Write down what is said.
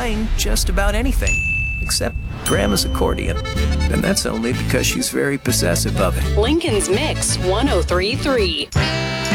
buying just about anything, except Grandma's accordion. And that's only because she's very possessive of it. Lincoln's Mix 1033.